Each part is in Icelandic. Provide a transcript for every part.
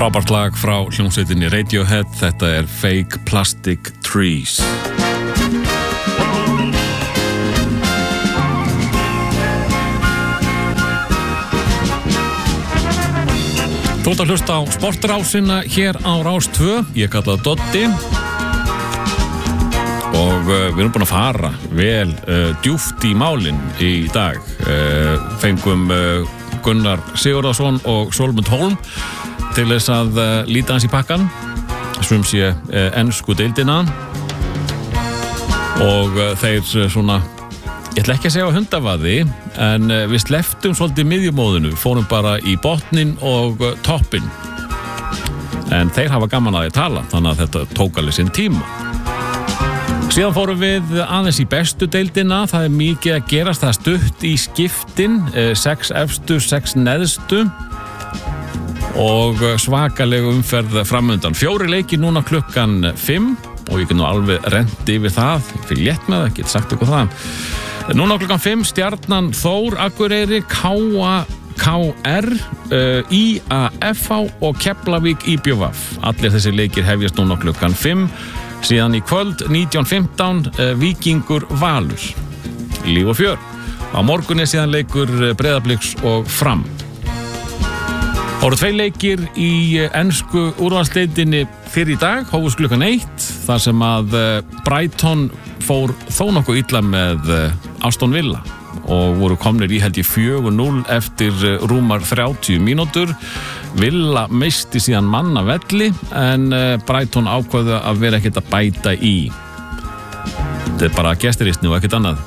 Frábært lag frá hljómsveitinni Radiohead. Þetta Fake Plastic Trees. Þú ert að hlusta á sportrásina hér á Rás 2. Ég kalla það Doddi. Og við erum búin að fara vel djúpt í málin í dag. Fengum Gunnar Sigurðarson og Sólmund Hólm til þess að líta hans í pakkan sem sé ensku deildina og þeir svona, ég ætla ekki að segja hundavaði en við sleftum svolítið miðjumóðinu, fórum bara í botnin og toppin en þeir hafa gaman að því tala þannig að þetta tók alveg sinn tíma. Síðan fórum við aðeins í bestu deildina, það mikið að gerast, það stutt í skiptin, 6 efstu, 6 neðstu og svakaleg umferð framundan. 4 leikir núna klukkan 5 og ég kan nú alveg rendi yfir það, ég fyrir létt með það, get sagt eitthvað það. Núna klukkan 5, Stjarnan Þór, Akureyri, KR, IAFH og Keflavík IBVF. Allir þessi leikir hefjast núna klukkan 5. Síðan í kvöld 19:15 Víkingur Valur. Líf og fjör. Á morgun síðan leikur Breiðabliks og Fram. Það voru 2 leikir í ensku úrvalsdeildinni fyrir í dag, hófust klukkan 1, þar sem að Brighton fór þó nokkuð illa með Aston Villa og voru komnir í held ég 4-0 eftir rúmar 30 mínútur. Villa misti síðan manna velli en Brighton ákveðu að vera ekkert að bæta í. Þetta bara gestiristni og ekkert annað.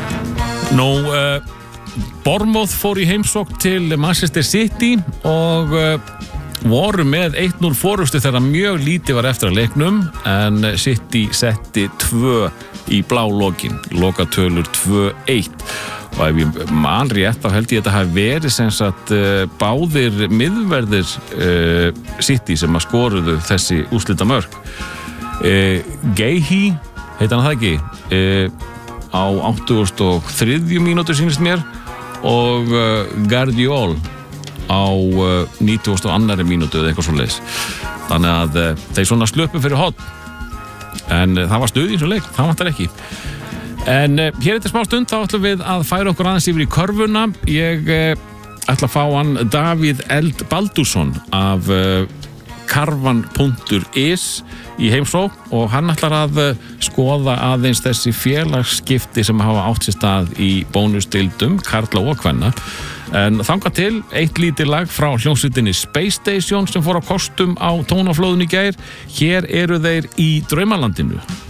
Bournemouth fór í heimsókn til Manchester City og voru með 1-0 fórustu þegar mjög lítið var eftir að leiknum en City setti 2 í blálokin, lokatölur 2-1 og ef ég man rétt þá held ég að þetta hafi verið sem sagt báðir miðverðir City sem að skoruðu þessi úrslitamörk. Gehi, heit hann það ekki, á 83. mínútu sýnist mér og Guardiol á 92. mínútu eða eitthvað svoleiðis. Þannig að þeir svona sluppu fyrir horn en það var stuð í þessu leik, það vantar ekki. En hér eftir smá stund þá ætlum við að færa okkur aðeins yfir í körfuna. Ég ætla að fá hann Davíð Eld Baldursson af karvan.is í heimsókn og hann ætlar að skoða aðeins þessi félagsskipti sem hafa átt sér stað í bónusdeildum karla og kvenna. En þangað til eitt lítið lag frá hljómsveitinni Space Station sem fór á kostum á tónaflóðinu í gær. Hér eru þeir í Draumalandinu.